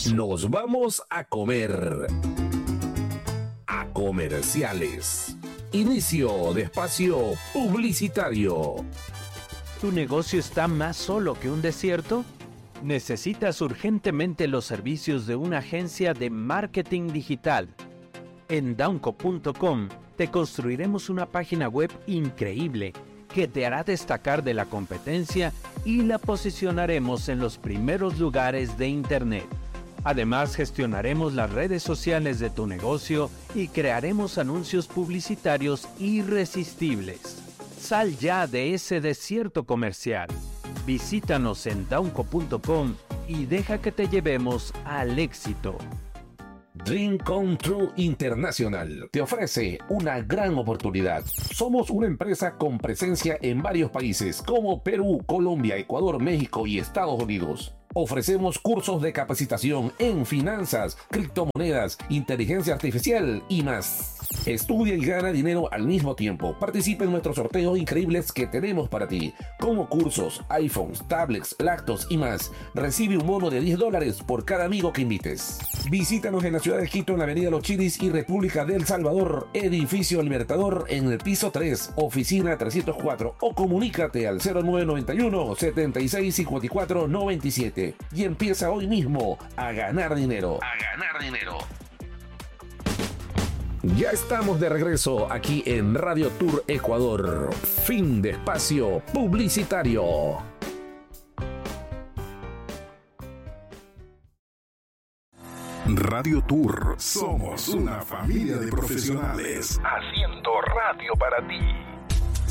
Nos vamos a comer. A comerciales. Inicio de espacio publicitario. ¿Tu negocio está más solo que un desierto? ¿Necesitas urgentemente los servicios de una agencia de marketing digital? En Downco.com te construiremos una página web increíble que te hará destacar de la competencia y la posicionaremos en los primeros lugares de Internet. Además, gestionaremos las redes sociales de tu negocio y crearemos anuncios publicitarios irresistibles. Sal ya de ese desierto comercial. Visítanos en Downco.com y deja que te llevemos al éxito. Dream Come True International te ofrece una gran oportunidad. Somos una empresa con presencia en varios países como Perú, Colombia, Ecuador, México y Estados Unidos. Ofrecemos cursos de capacitación en finanzas, criptomonedas, inteligencia artificial y más. Estudia y gana dinero al mismo tiempo. Participa en nuestros sorteos increíbles que tenemos para ti, como cursos, iPhones, tablets, laptops y más. Recibe un bono de $10 por cada amigo que invites. Visítanos en la ciudad de Quito, en la avenida Los Chilis y República del Salvador, edificio Libertador, en el piso 3, oficina 304, o comunícate al 0991 76 54 97 y empieza hoy mismo a ganar dinero. Ya estamos de regreso aquí en Radio Tour Ecuador. Fin de espacio publicitario. Radio Tour. Somos una familia de profesionales haciendo radio para ti.